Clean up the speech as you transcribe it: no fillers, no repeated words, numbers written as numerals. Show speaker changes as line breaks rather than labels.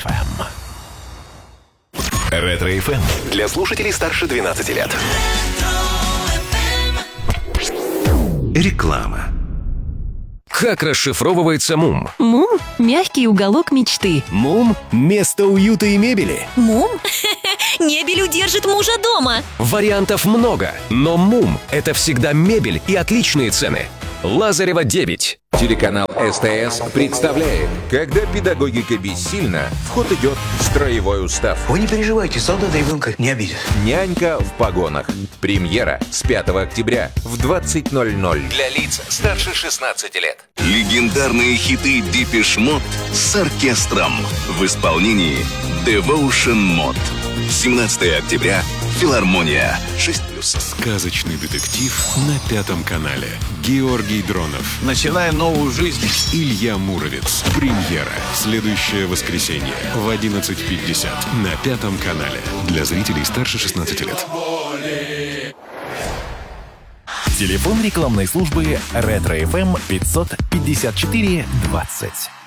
FM. Ретро-ФМ для слушателей старше 12 лет. Реклама.
Как расшифровывается МУМ?
МУМ – мягкий уголок мечты.
МУМ – место уюта и мебели.
МУМ? Мебель удержит мужа дома.
Вариантов много, но МУМ – это всегда мебель и отличные цены. Лазарева, 9.
Телеканал СТС представляет, когда педагогика бессильна, в ход идет строевой устав.
Вы не переживайте, солдат ребенка не обидит.
Нянька в погонах. Премьера с 5 октября в 20:00 для лиц старше 16 лет.
Легендарные хиты Depeche Mode с оркестром в исполнении Devotion Mode. 17 октября. Филармония. 6+.
Сказочный детектив на 5 канале. Георгий Дронов.
Начинаем новую жизнь.
Илья Муромец. Премьера. Следующее воскресенье в 11:50 на 5 канале. Для зрителей старше 16 лет.
Телефон рекламной службы Ретро-ФМ 554 20.